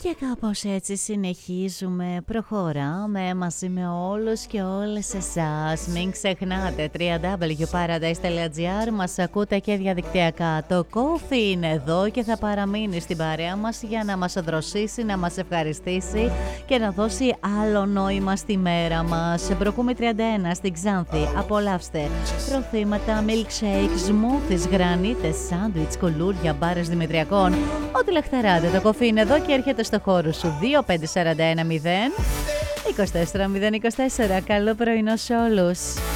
Και κάπως έτσι συνεχίζουμε, προχωράμε μαζί με όλους και όλες εσάς. Μην ξεχνάτε www.paradise.gr, μας ακούτε και διαδικτυακά. Το Coffee είναι εδώ και θα παραμείνει στην παρέα μας για να μας δροσίσει, να μας ευχαριστήσει και να δώσει άλλο νόημα στη μέρα μας. Μπροκούμη 31 στην Ξάνθη, απολαύστε προθύματα, milkshake, smoothies, γρανίτες, σάντουιτς, κουλούρια, μπάρες δημητριακών. Ό,τι λαχταράτε, το Coffee είναι εδώ και έρχεται στο χώρο σου. 25410 24024. Καλό πρωινό σε όλους.